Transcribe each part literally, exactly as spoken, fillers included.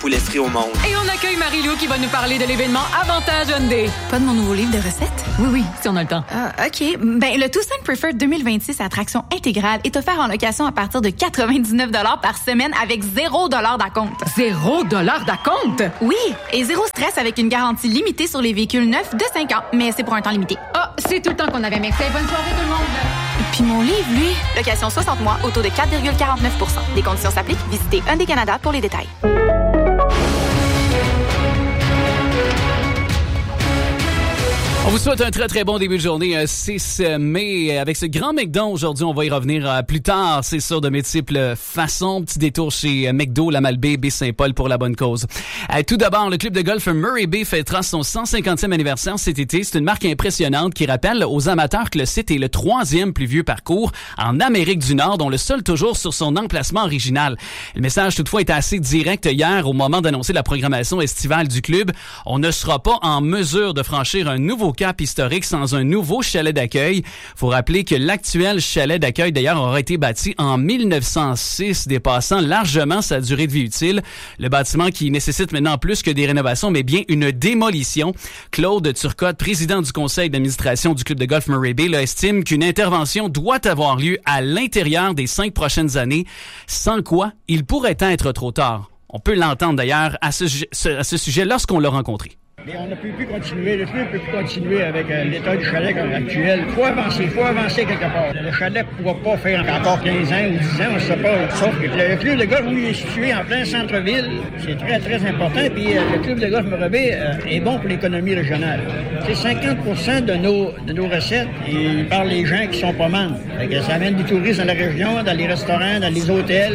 poulet frit au monde. Et on accueille Marie-Lou qui va nous parler de l'événement Avantage Hyundai. Pas de mon nouveau livre de recettes? Oui, oui, si on a le temps. Ah, OK. Ben, le Tucson Preferred deux mille vingt-six à traction intégrale est offert en location à partir de quatre-vingt-dix-neuf dollars par semaine avec zéro dollar d'acompte. Zéro dollar d'acompte? Oui, et zéro stress avec une garantie limitée sur les véhicules neufs de cinq ans, mais c'est pour un temps limité. Ah, oh, c'est tout le temps qu'on avait. Merci. Bonne soirée tout le monde. Puis mon livre, lui, location soixante mois, au taux de quatre virgule quarante-neuf pour cent. Des conditions s'appliquent. Visitez Hyundai Canada pour les détails. On vous souhaite un très, très bon début de journée, euh, six mai. Avec ce grand McDo, aujourd'hui, on va y revenir euh, plus tard, c'est sûr, de multiples façons. Petit détour chez euh, McDo, la Malbaie, Baie-Saint-Paul pour la bonne cause. Euh, tout d'abord, le club de golf Murray Bay fêtera son cent cinquantième anniversaire cet été. C'est une marque impressionnante qui rappelle aux amateurs que le site est le troisième plus vieux parcours en Amérique du Nord, dont le seul toujours sur son emplacement original. Le message, toutefois, était assez direct hier au moment d'annoncer la programmation estivale du club. On ne sera pas en mesure de franchir un nouveau cap historique sans un nouveau chalet d'accueil. Faut rappeler que l'actuel chalet d'accueil, d'ailleurs, aura été bâti en mille neuf cent six, dépassant largement sa durée de vie utile. Le bâtiment qui nécessite maintenant plus que des rénovations, mais bien une démolition. Claude Turcotte, président du conseil d'administration du club de golf Murray Bay, là, estime qu'une intervention doit avoir lieu à l'intérieur des cinq prochaines années, sans quoi il pourrait être trop tard. On peut l'entendre d'ailleurs à ce, à ce sujet lorsqu'on l'a rencontré. Et on ne peut plus continuer, le club ne peut plus continuer avec euh, l'état du chalet actuel. Il faut avancer, il faut avancer quelque part. Le chalet ne pourra pas faire encore quinze ans ou dix ans, on ne sait pas. Sauf que le club de golf, où il est situé en plein centre-ville, c'est très, très important. Puis euh, le club de golf Murray Bay euh, est bon pour l'économie régionale. C'est cinquante pour cent de nos, de nos recettes, et par les gens qui sont pas membres. Fait que ça amène des touristes dans la région, dans les restaurants, dans les hôtels.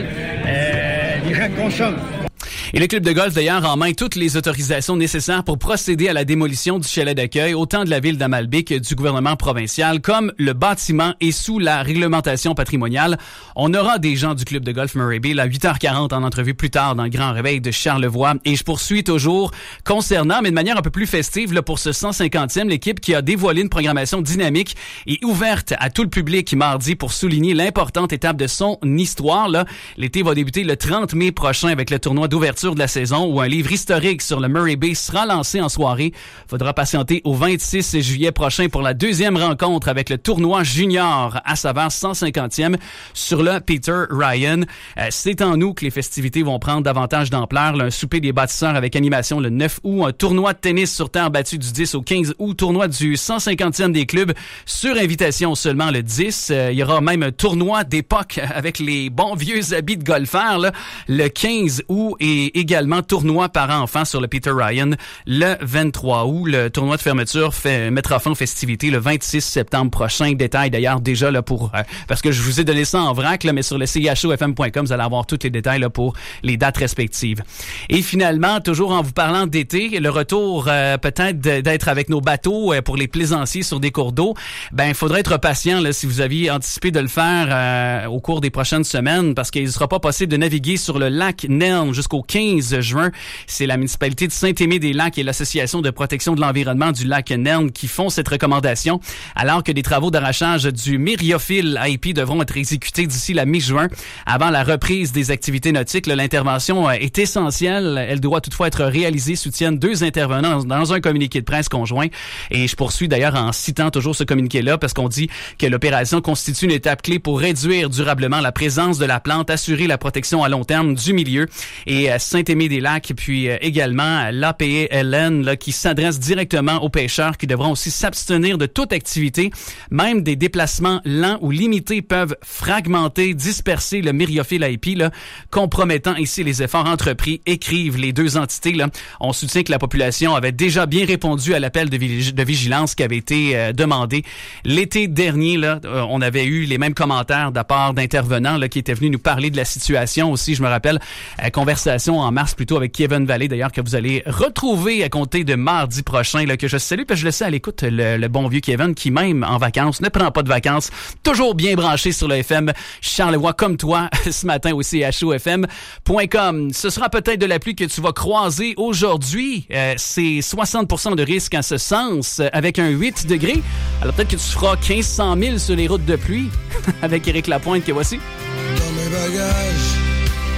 Euh, les gens consomment. Et le club de golf, d'ailleurs, en main toutes les autorisations nécessaires pour procéder à la démolition du chalet d'accueil, autant de la ville d'Amalbaie que du gouvernement provincial, comme le bâtiment est sous la réglementation patrimoniale. On aura des gens du club de golf Murray Bay à huit heures quarante en entrevue plus tard dans le Grand Réveil de Charlevoix. Et je poursuis toujours concernant, mais de manière un peu plus festive, là, pour ce cent cinquantième, l'équipe qui a dévoilé une programmation dynamique et ouverte à tout le public mardi pour souligner l'importante étape de son histoire. Là. L'été va débuter le trente mai prochain avec le tournoi d'ouverture de la saison où un livre historique sur le Murray Bay sera lancé en soirée. Faudra patienter au vingt-six juillet prochain pour la deuxième rencontre avec le tournoi junior à saveur cent cinquantième sur le Peter Ryan. Euh, c'est en août que les festivités vont prendre davantage d'ampleur. Là, un souper des bâtisseurs avec animation le neuf août, un tournoi de tennis sur terre battue du dix au quinze août, tournoi du cent cinquantième des clubs sur invitation seulement le dix. Euh, il y aura même un tournoi d'époque avec les bons vieux habits de golfeurs là, le quinze août et également tournoi par enfants sur le Peter Ryan le vingt-trois août. Le tournoi de fermeture fait, mettra fin aux festivités le vingt-six septembre prochain. Détails d'ailleurs déjà là pour euh, parce que je vous ai donné ça en vrac là, mais sur le C H O F M point com vous allez avoir tous les détails là pour les dates respectives. Et finalement, toujours en vous parlant d'été, le retour euh, peut-être d'être avec nos bateaux euh, pour les plaisanciers sur des cours d'eau. Ben, il faudrait être patient là si vous aviez anticipé de le faire euh, au cours des prochaines semaines parce qu'il ne sera pas possible de naviguer sur le lac Nerne jusqu'au quinze juin. C'est la municipalité de Saint-Aimé-des-Lacs et l'Association de protection de l'environnement du lac Nerne qui font cette recommandation, alors que des travaux d'arrachage du myriophile I P devront être exécutés d'ici la mi-juin. Avant la reprise des activités nautiques, l'intervention est essentielle. Elle doit toutefois être réalisée, soutiennent deux intervenants dans un communiqué de presse conjoint. Et je poursuis d'ailleurs en citant toujours ce communiqué-là parce qu'on dit que l'opération constitue une étape clé pour réduire durablement la présence de la plante, assurer la protection à long terme du milieu. Et Saint-Aimé-des-Lacs, puis euh, également l'A P L N là, qui s'adresse directement aux pêcheurs qui devront aussi s'abstenir de toute activité. Même des déplacements lents ou limités peuvent fragmenter, disperser le myriophile I P, là, compromettant ici les efforts entrepris, écrivent les deux entités. Là. On soutient que la population avait déjà bien répondu à l'appel de, vig- de vigilance qui avait été euh, demandé. L'été dernier, là, euh, on avait eu les mêmes commentaires de la part d'intervenants là, qui étaient venus nous parler de la situation aussi. Je me rappelle, euh, conversation en mars plutôt avec Kevin Vallée, d'ailleurs, que vous allez retrouver à compter de mardi prochain, là, que je salue, parce que je le sais à l'écoute, le, le bon vieux Kevin, qui même en vacances, ne prend pas de vacances, toujours bien branché sur le F M Charlevoix, comme toi, ce matin au C H O F M point com. Ce sera peut-être de la pluie que tu vas croiser aujourd'hui. Euh, c'est soixante pour cent de risque en ce sens, avec un huit degrés. Alors peut-être que tu feras quinze cent mille sur les routes de pluie, avec Éric Lapointe, que voici. Dans mes bagages,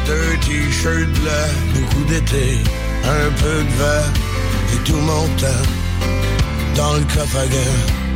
un t-shirt blanc, beaucoup d'été, un peu de vent et tout mon temps dans le coffre à gants.